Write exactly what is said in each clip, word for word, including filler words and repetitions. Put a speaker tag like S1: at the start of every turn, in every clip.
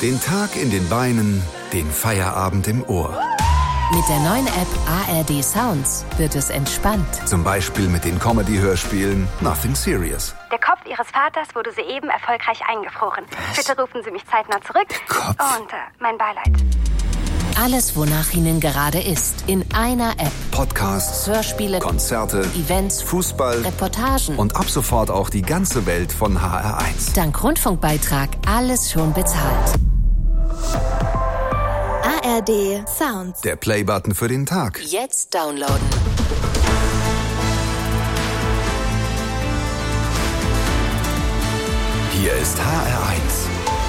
S1: Den Tag in den Beinen, den Feierabend im Ohr.
S2: Mit der neuen App A R D Sounds wird es entspannt.
S1: Zum Beispiel mit den Comedy-Hörspielen Nothing Serious.
S3: Der Kopf Ihres Vaters wurde soeben erfolgreich eingefroren. Was? Bitte rufen Sie mich zeitnah zurück.
S1: Der Kopf.
S3: Und äh, mein Beileid.
S2: Alles, wonach Ihnen gerade ist, in einer App.
S1: Podcasts,
S2: Hörspiele,
S1: Konzerte,
S2: Events,
S1: Fußball,
S2: Reportagen
S1: und ab sofort auch die ganze Welt von H R eins.
S2: Dank Rundfunkbeitrag alles schon bezahlt.
S4: A R D Sounds.
S1: Der Playbutton für den Tag.
S2: Jetzt downloaden.
S1: Hier ist H R eins.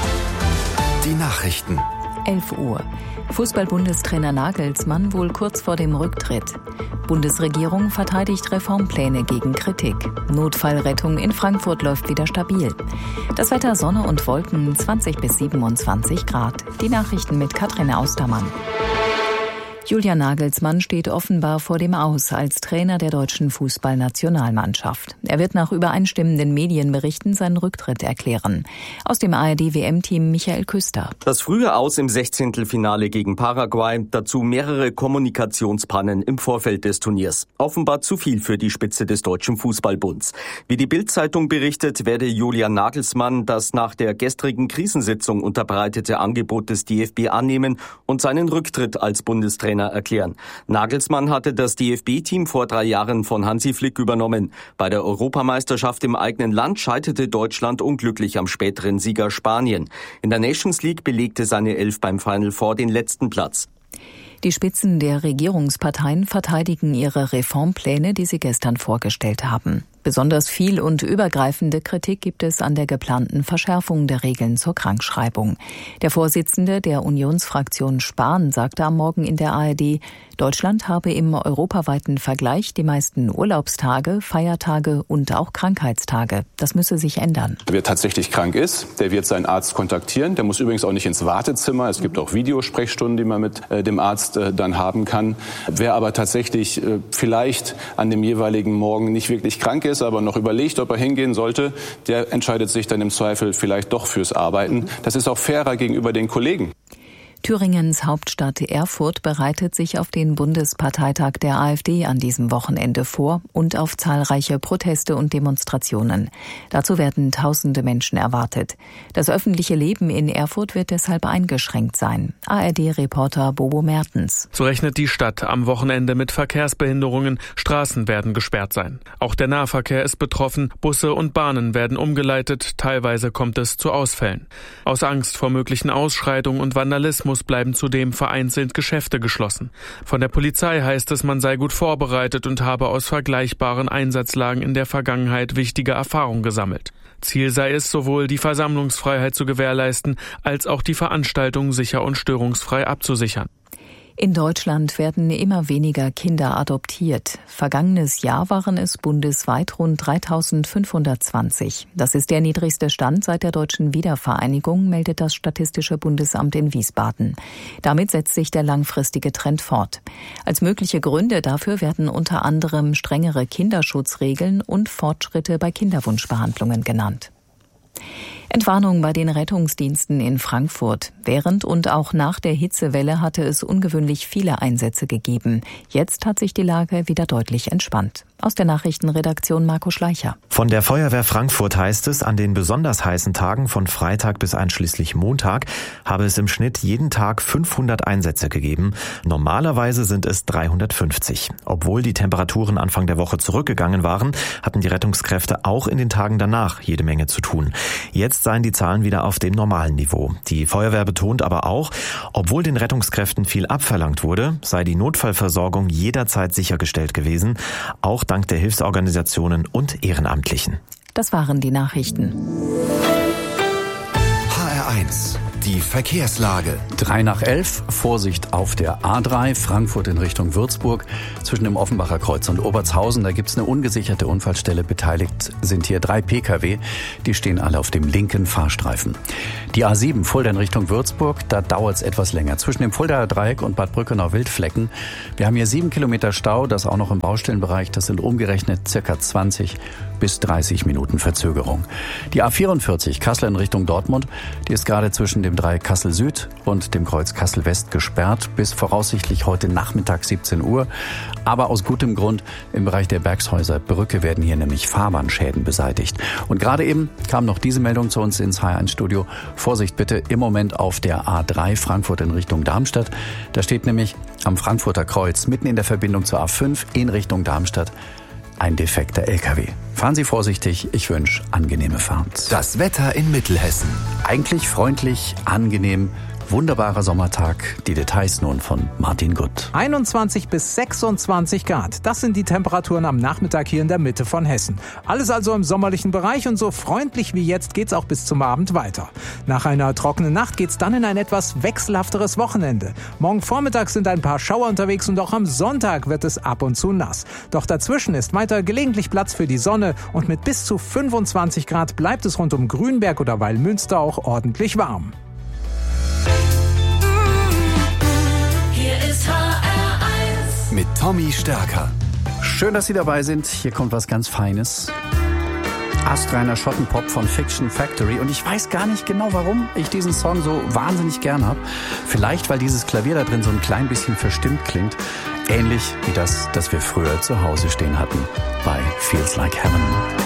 S1: Die Nachrichten.
S5: elf Uhr. Fußball-Bundestrainer Nagelsmann wohl kurz vor dem Rücktritt. Bundesregierung verteidigt Reformpläne gegen Kritik. Notfallrettung in Frankfurt läuft wieder stabil. Das Wetter Sonne und Wolken zwanzig bis siebenundzwanzig Grad. Die Nachrichten mit Katrin Austermann. Julian Nagelsmann steht offenbar vor dem Aus als Trainer der deutschen Fußballnationalmannschaft. Er wird nach übereinstimmenden Medienberichten seinen Rücktritt erklären. Aus dem A R D-W M-Team Michael Küster.
S6: Das frühe Aus im Sechzehntelfinale gegen Paraguay, dazu mehrere Kommunikationspannen im Vorfeld des Turniers. Offenbar zu viel für die Spitze des Deutschen Fußballbunds. Wie die Bild-Zeitung berichtet, werde Julian Nagelsmann das nach der gestrigen Krisensitzung unterbreitete Angebot des D F B annehmen und seinen Rücktritt als Bundestrainer erklären. Nagelsmann hatte das D F B-Team vor drei Jahren von Hansi Flick übernommen. Bei der Europameisterschaft im eigenen Land scheiterte Deutschland unglücklich am späteren Sieger Spanien. In der Nations League belegte seine Elf beim Final Four den letzten Platz.
S5: Die Spitzen der Regierungsparteien verteidigen ihre Reformpläne, die sie gestern vorgestellt haben. Besonders viel und übergreifende Kritik gibt es an der geplanten Verschärfung der Regeln zur Krankschreibung. Der Vorsitzende der Unionsfraktion Spahn sagte am Morgen in der A R D, Deutschland habe im europaweiten Vergleich die meisten Urlaubstage, Feiertage und auch Krankheitstage. Das müsse sich ändern.
S7: Wer tatsächlich krank ist, der wird seinen Arzt kontaktieren. Der muss übrigens auch nicht ins Wartezimmer. Es gibt auch Videosprechstunden, die man mit äh, dem Arzt äh, dann haben kann. Wer aber tatsächlich äh, vielleicht an dem jeweiligen Morgen nicht wirklich krank ist, aber noch überlegt, ob er hingehen sollte, der entscheidet sich dann im Zweifel vielleicht doch fürs Arbeiten. Das ist auch fairer gegenüber den Kollegen.
S5: Thüringens Hauptstadt Erfurt bereitet sich auf den Bundesparteitag der AfD an diesem Wochenende vor und auf zahlreiche Proteste und Demonstrationen. Dazu werden tausende Menschen erwartet. Das öffentliche Leben in Erfurt wird deshalb eingeschränkt sein. A R D-Reporter Bobo Mertens.
S8: So rechnet die Stadt am Wochenende mit Verkehrsbehinderungen. Straßen werden gesperrt sein. Auch der Nahverkehr ist betroffen. Busse und Bahnen werden umgeleitet. Teilweise kommt es zu Ausfällen. Aus Angst vor möglichen Ausschreitungen und Vandalismus bleiben zudem vereinzelt Geschäfte geschlossen. Von der Polizei heißt es, man sei gut vorbereitet und habe aus vergleichbaren Einsatzlagen in der Vergangenheit wichtige Erfahrungen gesammelt. Ziel sei es, sowohl die Versammlungsfreiheit zu gewährleisten, als auch die Veranstaltung sicher und störungsfrei abzusichern.
S5: In Deutschland werden immer weniger Kinder adoptiert. Vergangenes Jahr waren es bundesweit rund dreitausendfünfhundertzwanzig. Das ist der niedrigste Stand seit der deutschen Wiedervereinigung, meldet das Statistische Bundesamt in Wiesbaden. Damit setzt sich der langfristige Trend fort. Als mögliche Gründe dafür werden unter anderem strengere Kinderschutzregeln und Fortschritte bei Kinderwunschbehandlungen genannt. Entwarnung bei den Rettungsdiensten in Frankfurt. Während und auch nach der Hitzewelle hatte es ungewöhnlich viele Einsätze gegeben. Jetzt hat sich die Lage wieder deutlich entspannt. Aus der Nachrichtenredaktion Marco Schleicher.
S9: Von der Feuerwehr Frankfurt heißt es, an den besonders heißen Tagen von Freitag bis einschließlich Montag habe es im Schnitt jeden Tag fünfhundert Einsätze gegeben. Normalerweise sind es dreihundertfünfzig. Obwohl die Temperaturen Anfang der Woche zurückgegangen waren, hatten die Rettungskräfte auch in den Tagen danach jede Menge zu tun. Jetzt seien die Zahlen wieder auf dem normalen Niveau. Die Feuerwehr betont aber auch, obwohl den Rettungskräften viel abverlangt wurde, sei die Notfallversorgung jederzeit sichergestellt gewesen, auch dank der Hilfsorganisationen und Ehrenamtlichen.
S5: Das waren die Nachrichten.
S1: H R eins. Die Verkehrslage.
S10: Drei nach elf, Vorsicht auf der A drei, Frankfurt in Richtung Würzburg. Zwischen dem Offenbacher Kreuz und Obertshausen, da gibt's eine ungesicherte Unfallstelle. Beteiligt sind hier drei Pkw, die stehen alle auf dem linken Fahrstreifen. Die A sieben, Fulda in Richtung Würzburg, da dauert's etwas länger. Zwischen dem Fuldaer Dreieck und Bad Brückenau-Wildflecken. Wir haben hier sieben Kilometer Stau, das auch noch im Baustellenbereich. Das sind umgerechnet circa zwanzig bis dreißig Minuten Verzögerung. Die A vierundvierzig, Kassel in Richtung Dortmund, die ist gerade zwischen dem dem drei Kassel Süd und dem Kreuz Kassel West gesperrt bis voraussichtlich heute Nachmittag siebzehn Uhr. Aber aus gutem Grund, im Bereich der Bergshäuser Brücke werden hier nämlich Fahrbahnschäden beseitigt. Und gerade eben kam noch diese Meldung zu uns ins H R eins Studio. Vorsicht bitte im Moment auf der A drei Frankfurt in Richtung Darmstadt. Da steht nämlich am Frankfurter Kreuz mitten in der Verbindung zur A fünf in Richtung Darmstadt ein defekter L K W. Fahren Sie vorsichtig, ich wünsche angenehme Fahrt.
S1: Das Wetter in Mittelhessen.
S10: Eigentlich freundlich, angenehm, wunderbarer Sommertag. Die Details nun von Martin Gutt.
S11: einundzwanzig bis sechsundzwanzig Grad. Das sind die Temperaturen am Nachmittag hier in der Mitte von Hessen. Alles also im sommerlichen Bereich und so freundlich wie jetzt geht's auch bis zum Abend weiter. Nach einer trockenen Nacht geht's dann in ein etwas wechselhafteres Wochenende. Morgen Vormittag sind ein paar Schauer unterwegs und auch am Sonntag wird es ab und zu nass. Doch dazwischen ist weiter gelegentlich Platz für die Sonne und mit bis zu fünfundzwanzig Grad bleibt es rund um Grünberg oder Weilmünster auch ordentlich warm.
S1: Mit Tommy Stärker.
S10: Schön, dass Sie dabei sind. Hier kommt was ganz Feines. Astreiner Schottenpop von Fiction Factory. Und ich weiß gar nicht genau, warum ich diesen Song so wahnsinnig gern habe. Vielleicht, weil dieses Klavier da drin so ein klein bisschen verstimmt klingt. Ähnlich wie das, das wir früher zu Hause stehen hatten bei Feels Like Heaven.